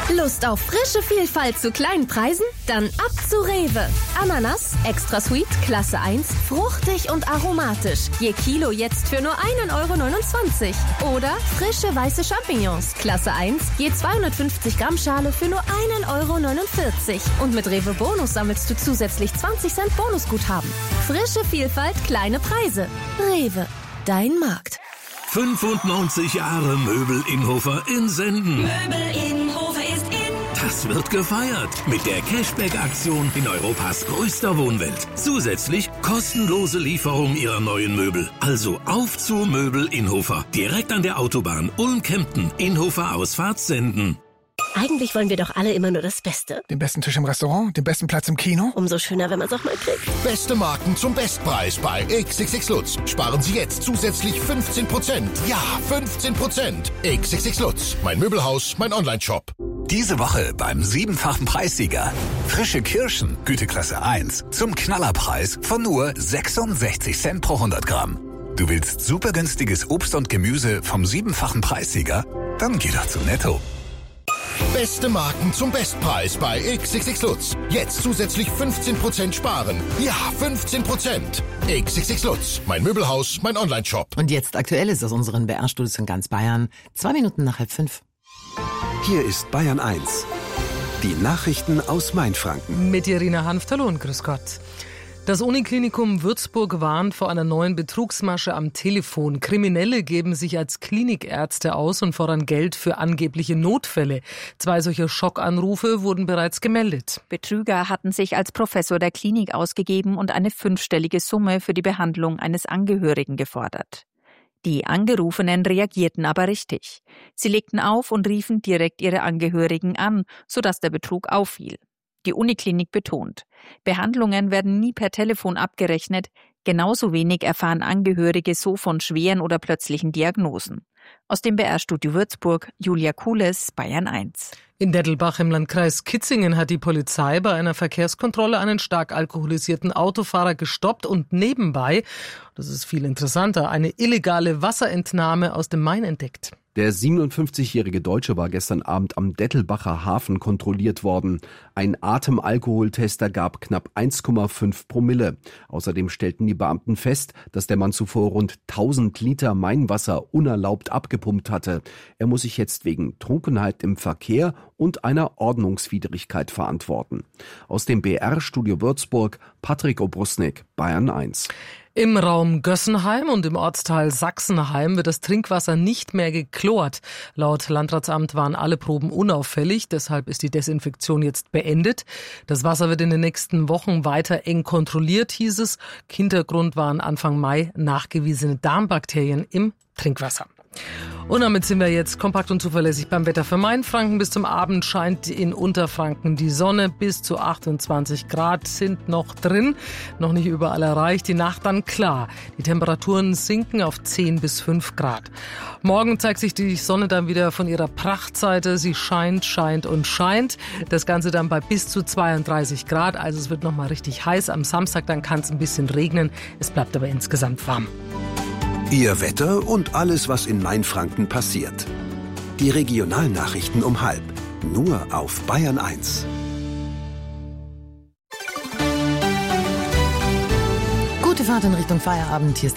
Lust auf frische Vielfalt zu kleinen Preisen? Dann ab zu Rewe. Ananas, extra sweet, Klasse 1, fruchtig und aromatisch. Je Kilo jetzt für nur 1,29 € Oder frische weiße Champignons, Klasse 1, je 250 Gramm Schale für nur 1,49 € Und mit Rewe Bonus sammelst du zusätzlich 20 Cent Bonusguthaben. Frische Vielfalt, kleine Preise. Rewe, dein Markt. 95 Jahre Möbel Innhofer in Senden. Möbel Innhofer ist in. Das wird gefeiert mit der Cashback-Aktion in Europas größter Wohnwelt. Zusätzlich kostenlose Lieferung ihrer neuen Möbel. Also auf zu Möbel Innhofer. Direkt an der Autobahn Ulm-Kempten. Innhofer Ausfahrt Senden. Eigentlich wollen wir doch alle immer nur das Beste. Den besten Tisch im Restaurant, den besten Platz im Kino. Umso schöner, wenn man es auch mal kriegt. Beste Marken zum Bestpreis bei XXX Lutz. Sparen Sie jetzt zusätzlich 15%. Ja, 15%. XXX Lutz. Mein Möbelhaus, mein Onlineshop. Diese Woche beim 7-fachen Preissieger. Frische Kirschen, Güteklasse 1, zum Knallerpreis von nur 66 Cent pro 100 Gramm. Du willst super günstiges Obst und Gemüse vom 7-fachen Preissieger? Dann geh doch zu Netto. Beste Marken zum Bestpreis bei XXX Lutz. Jetzt zusätzlich 15% sparen. Ja, 15%. XXX Lutz. Mein Möbelhaus, mein Onlineshop. Und jetzt Aktuelles aus unseren BR-Studios in ganz Bayern. 2 Minuten nach 4:30. Hier ist Bayern 1. Die Nachrichten aus Mainfranken. Mit Irina Hanft, hallo und grüß Gott. Das Uniklinikum Würzburg warnt vor einer neuen Betrugsmasche am Telefon. Kriminelle geben sich als Klinikärzte aus und fordern Geld für angebliche Notfälle. 2 solcher Schockanrufe wurden bereits gemeldet. Betrüger hatten sich als Professor der Klinik ausgegeben und eine 5-stellige Summe für die Behandlung eines Angehörigen gefordert. Die Angerufenen reagierten aber richtig. Sie legten auf und riefen direkt ihre Angehörigen an, sodass der Betrug auffiel. Die Uniklinik betont, Behandlungen werden nie per Telefon abgerechnet, genauso wenig erfahren Angehörige so von schweren oder plötzlichen Diagnosen. Aus dem BR-Studio Würzburg, Julia Kules, Bayern 1. In Dettelbach im Landkreis Kitzingen hat die Polizei bei einer Verkehrskontrolle einen stark alkoholisierten Autofahrer gestoppt und nebenbei, das ist viel interessanter, eine illegale Wasserentnahme aus dem Main entdeckt. Der 57-jährige Deutsche war gestern Abend am Dettelbacher Hafen kontrolliert worden. Ein Atemalkoholtester gab knapp 1,5 Promille. Außerdem stellten die Beamten fest, dass der Mann zuvor rund 1000 Liter Mainwasser unerlaubt abgepumpt hatte. Er muss sich jetzt wegen Trunkenheit im Verkehr und einer Ordnungswidrigkeit verantworten. Aus dem BR-Studio Würzburg, Patrick Obrusnik, Bayern 1. Im Raum Gössenheim und im Ortsteil Sachsenheim wird das Trinkwasser nicht mehr geklort. Laut Landratsamt waren alle Proben unauffällig, deshalb ist die Desinfektion jetzt beendet. Das Wasser wird in den nächsten Wochen weiter eng kontrolliert, hieß es. Hintergrund waren Anfang Mai nachgewiesene Darmbakterien im Trinkwasser. Und damit sind wir jetzt kompakt und zuverlässig beim Wetter für Mainfranken. Bis zum Abend scheint in Unterfranken die Sonne. Bis zu 28 Grad sind noch drin. Noch nicht überall erreicht. Die Nacht dann klar. Die Temperaturen sinken auf 10 bis 5 Grad. Morgen zeigt sich die Sonne dann wieder von ihrer Prachtseite. Sie scheint, scheint und scheint. Das Ganze dann bei bis zu 32 Grad. Also es wird nochmal richtig heiß. Am Samstag dann kann es ein bisschen regnen. Es bleibt aber insgesamt warm. Ihr Wetter und alles, was in Mainfranken passiert. Die Regionalnachrichten um 12:30. Nur auf Bayern 1. Gute Fahrt in Richtung Feierabend. Hier ist